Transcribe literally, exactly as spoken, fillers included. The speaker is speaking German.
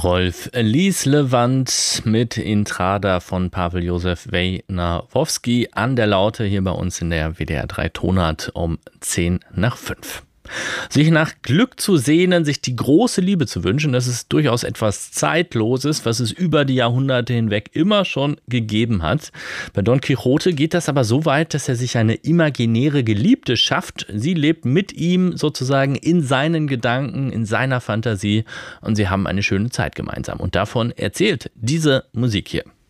Rolf Lislewand mit Intrada von Pavel Josef Wejnarowski an der Laute hier bei uns in der W D R drei Tonart um zehn nach fünf. Sich nach Glück zu sehnen, sich die große Liebe zu wünschen, das ist durchaus etwas Zeitloses, was es über die Jahrhunderte hinweg immer schon gegeben hat. Bei Don Quixote geht das aber so weit, dass er sich eine imaginäre Geliebte schafft. Sie lebt mit ihm sozusagen in seinen Gedanken, in seiner Fantasie und sie haben eine schöne Zeit gemeinsam. Und davon erzählt diese Musik hier.